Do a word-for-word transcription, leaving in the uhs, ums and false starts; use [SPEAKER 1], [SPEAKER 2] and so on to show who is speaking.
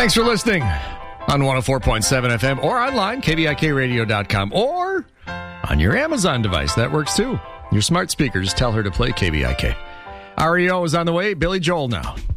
[SPEAKER 1] Thanks for listening on one oh four point seven F M or online, K B I K radio dot com, or on your Amazon device. That works too. Your smart speakers tell her to play K B I K. R E O is on the way. Billy Joel now.